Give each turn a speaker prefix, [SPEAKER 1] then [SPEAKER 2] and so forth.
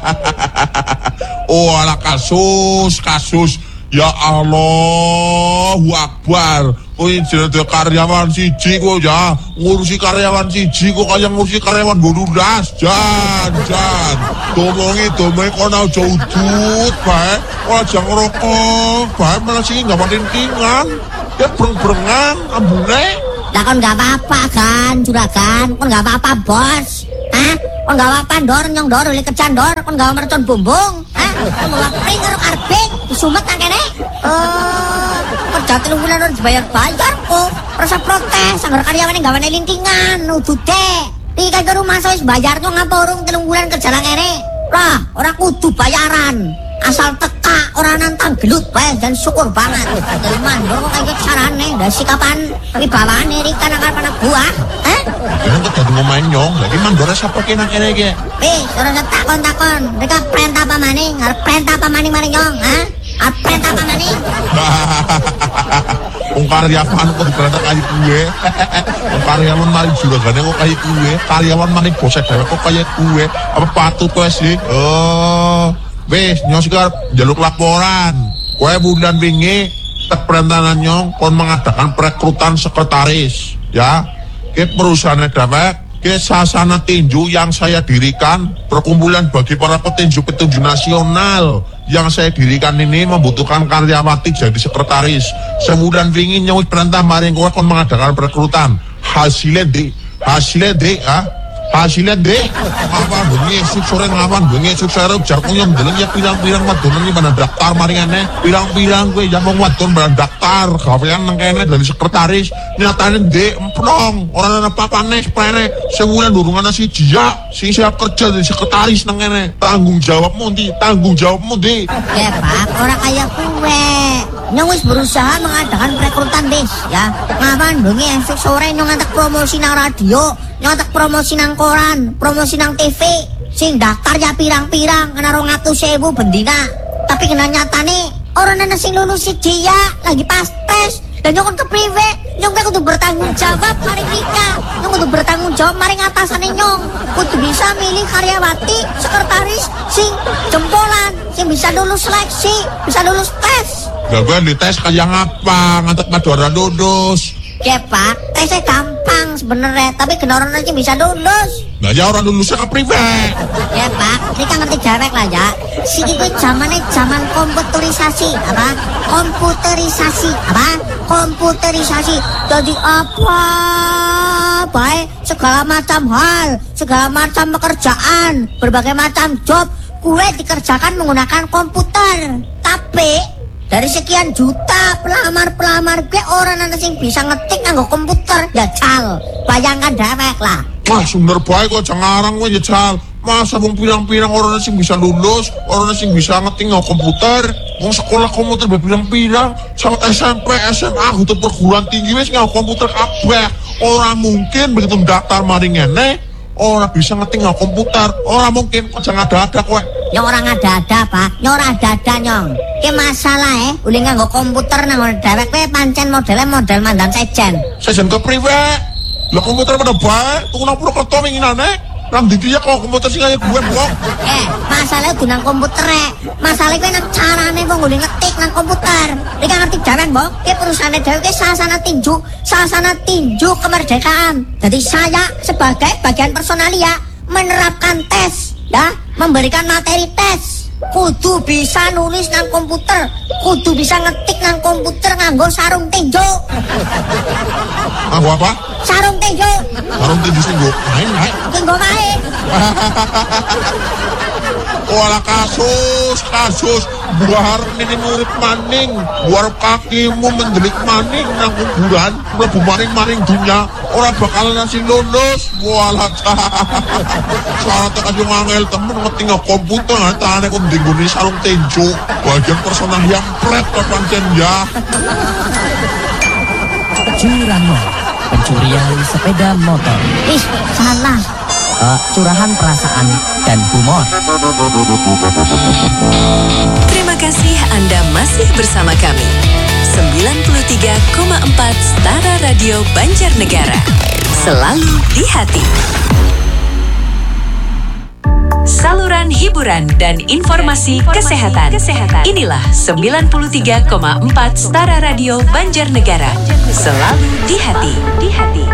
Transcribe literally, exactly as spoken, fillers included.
[SPEAKER 1] Oh, ala kasus, kasus. Ya Allahu Akbar. Oh, ini jadi karyawan siji kok ya. Ngurusi karyawan siji kok kayak ngurusi karyawan bonudas. Jan, jan. Domongi, domongi kok na aja udut, bae. Kok aja ngerokok, bae malah sih nggak paling-palingan. Ya bereng-berengan, ambune.
[SPEAKER 2] Lah kon nggak apa-apa kan, juragan. Kon nggak apa-apa, bos. Hah? Kon nggak apa-apa, dor nyong dor, oleh kerjaan dor. Kon nggak mercon bumbung. Hah? Kon nggak pring karo karbing, disumet nang kene. Oh, kerja telung bulan harus bayar-bayar kok. Rasa protes, anggar karyawan yang gak ada lintingan, nuduh deh. Tika ke rumah saya bayar tuh ngapa orang telung bulan kerja lang kene. Lah, orang kudu bayaran. Asal teka, orang nantang gelut bayar dan syukur banget. Dari mandor kok kayak carane, dari sikapan wibawane Rika nang anak buah. Hah?
[SPEAKER 1] Ini kok jadi ngomain nyong, lagi mandornya siapa kena kene iki?
[SPEAKER 2] Wih, orang takon-takon, mereka perintah apa maning, harus perintah apa maning-maning nyong, ha? Apa perintah apa maning?
[SPEAKER 1] Wong karyawan kok diperintah kayak gue. Wong karyawan mari juragane kok kayak gue. Karyawan mari bosnya dhewe kok kayak gue. Apa patut kowe sih? Oh, wis nyong sekarang jaluk laporan. Kowe bulan wingi tek perintahan nyong kon mengadakan perekrutan sekretaris, ya. Ke perusahaan dewek ke sasana tinju yang saya dirikan, perkumpulan bagi para petinju-petinju nasional yang saya dirikan ini membutuhkan karyawati jadi sekretaris. Sebulan wingi nyawit perintah maring kowe kon mengadakan perekrutan. Hasilnya di, hasilnya di, ah, hasilnya di. Apa bengi esuk sore ngawan bengi esuk sore jar kunyong deleng ya pirang-pirang wadon iki mana daftar maringane. Pirang-pirang kowe ya wong wadon mana daftar gawean nang kene dari sekretaris. Nyatane ndek emplong, ora ana papane sprene. Sebulan durungan siji ya, sing siap kerja jadi sekretaris nang kene. Tanggung jawabmu ndi? Tanggung jawabmu ndi?
[SPEAKER 2] Ya Pak, ora kayak kue. Nyong wis berusaha mengadakan perekrutan bis, ya. Ngawan bengi esuk sore nyong ngantek promosi nang radio, nyong ngantek promosi nang koran, promosi nang T V. Sing daftar ya pirang-pirang, ana rong atus ewu bendina. Tapi kena nyatane orang ana sing lulus siji ya, lagi pas tes. Dan nyong kon kepriwe? Nyong kudu bertanggung jawab maring Rika. Nyong kudu bertanggung jawab maring atasane nyong. Kudu bisa milih karyawati, sekretaris sing jempolan, sing bisa lulus seleksi, bisa lulus tes.
[SPEAKER 1] Lah gue dites kayak ngapa? Ngantek madora lulus.
[SPEAKER 2] Ya Pak, tesnya gampang sebenarnya, tapi kena orang aja bisa lulus.
[SPEAKER 1] Nah ya orang lulusnya kepriwe?
[SPEAKER 2] Ya Pak, Rika ngerti jawab lah ya. Si itu zamannya zaman komputerisasi, apa? Komputerisasi, apa? Komputerisasi. Jadi apa? Baik, segala macam hal, segala macam pekerjaan, berbagai macam job, gue dikerjakan menggunakan komputer. Tapi dari sekian juta pelamar-pelamar gue orang ana sing bisa ngetik nganggo komputer, ya cal. Bayangkan dewek lah.
[SPEAKER 1] Wah, sumber baik kok jangarang gue jajal. Masa wong pirang-pirang orang sing bisa lulus, orang sing bisa ngetik nganggo komputer. Wong sekolah komputer berpirang-pirang, sampai S M P, S M A, untuk perguruan tinggi wis nganggo komputer kabeh. Orang mungkin begitu daftar mari ngene, orang bisa ngetik nganggo komputer. Orang mungkin kok jangan ada-ada kowe.
[SPEAKER 2] Nyong orang ada-ada Pak, nyong ora ada-ada nyong. Ke masalah eh, uli nganggo komputer nang dewek kowe pancen modelnya model mandan sejen.
[SPEAKER 1] Sejen kepriwe? Lah komputer pada bae, tuku nang Purwokerto winginane. Nang ndi ya kok komputer sing kaya gue, Bok.
[SPEAKER 2] Eh, masalahnya kudu nang komputer e. Masalahnya kowe nang carane wong uli ngetik nang komputer. Rika ngerti jaman, Bok. Ke perusahaan dhewe ke sasana tinju, sasana tinju kemerdekaan. Jadi saya sebagai bagian personalia menerapkan tes, ya, memberikan materi tes. Kudu bisa nulis nang komputer, kudu bisa ngetik nang komputer nganggo sarung tinju.
[SPEAKER 1] Nganggo apa?
[SPEAKER 2] Sarung tinju.
[SPEAKER 1] Sarung tinju sing nggo main, main.
[SPEAKER 2] Nggo main.
[SPEAKER 1] Wala kasus, kasus. Buah harap ini murid maning, buah kakimu mendelik maning nang kuburan, mlebu maring-maring dunia, orang bakalan nasi lulus. Wala syaratnya kasih ngangel temen ngeting komputer, tanya kok dingguni sarung tinju, bagian personal yang plek pancen ya.
[SPEAKER 3] Curanmor, pencurian sepeda motor.
[SPEAKER 2] Ih, salah.
[SPEAKER 3] Uh, curahan perasaan dan humor.
[SPEAKER 4] Terima kasih Anda masih bersama kami. sembilan puluh tiga koma empat Stara Radio Banjarnegara. Selalu di hati. Saluran hiburan dan informasi, kesehatan. kesehatan. Inilah sembilan puluh tiga koma empat Stara Radio Banjarnegara. Selalu di hati. Di hati.